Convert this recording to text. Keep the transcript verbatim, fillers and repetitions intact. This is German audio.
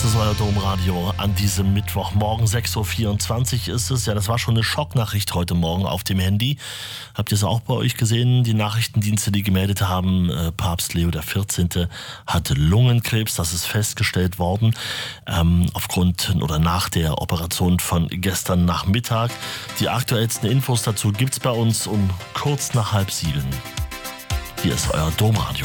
ist euer Domradio an diesem Mittwochmorgen. sechs Uhr vierundzwanzig ist es. Ja, das war schon eine Schocknachricht heute Morgen auf dem Handy. Habt ihr es auch bei euch gesehen? Die Nachrichtendienste, die gemeldet haben, äh, Papst Leo der vierzehnte hatte Lungenkrebs. Das ist festgestellt worden ähm, aufgrund oder nach der Operation von gestern Nachmittag. Die aktuellsten Infos dazu gibt's bei uns um kurz nach halb sieben. Hier ist euer Domradio.